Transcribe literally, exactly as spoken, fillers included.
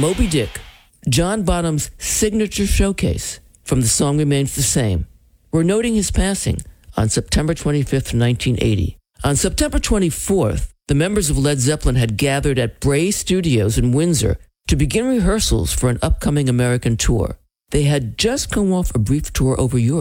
Moby Dick, John Bonham's signature showcase from The Song Remains the Same. We're noting his passing on September twenty-fifth, nineteen eighty. On September twenty-fourth, the members of Led Zeppelin had gathered at Bray Studios in Windsor to begin rehearsals for an upcoming American tour. They had just come off a brief tour over Europe.